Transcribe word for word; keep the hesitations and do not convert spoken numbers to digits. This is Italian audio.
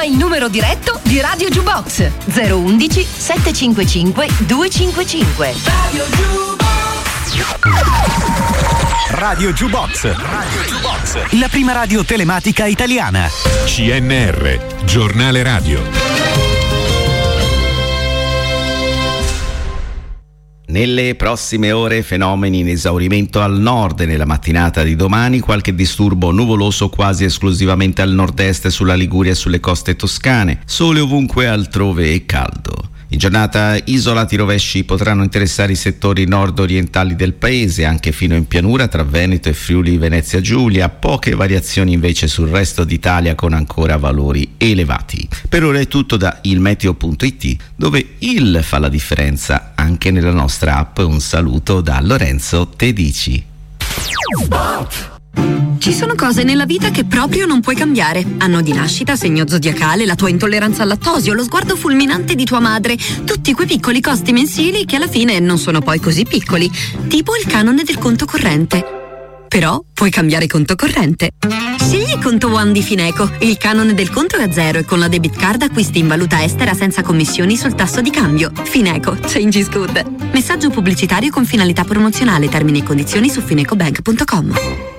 il numero diretto di Radio Jukebox: zero undici settecentocinquantacinque duecentocinquantacinque. Radio Jukebox. Radio Jukebox. Radio Jukebox. La prima radio telematica italiana. C N R, giornale radio. Nelle prossime ore fenomeni in esaurimento al nord. Nella mattinata di domani qualche disturbo nuvoloso quasi esclusivamente al nord-est, sulla Liguria e sulle coste toscane. Sole ovunque altrove e caldo. In giornata isolati rovesci potranno interessare i settori nord-orientali del paese, anche fino in pianura tra Veneto e Friuli Venezia Giulia. Poche variazioni invece sul resto d'Italia, con ancora valori elevati. Per ora è tutto da ilmeteo punto it, dove il fa la differenza anche nella nostra app. Un saluto da Lorenzo Tedici. Ci sono cose nella vita che proprio non puoi cambiare. Anno di nascita, segno zodiacale, la tua intolleranza al lattosio, lo sguardo fulminante di tua madre. Tutti quei piccoli costi mensili che alla fine non sono poi così piccoli. Tipo il canone del conto corrente. Però puoi cambiare conto corrente. Scegli Conto One di Fineco. Il canone del conto è a zero e con la debit card acquisti in valuta estera senza commissioni sul tasso di cambio. Fineco, change is good. Messaggio pubblicitario con finalità promozionale. Termini e condizioni su finecobank punto com.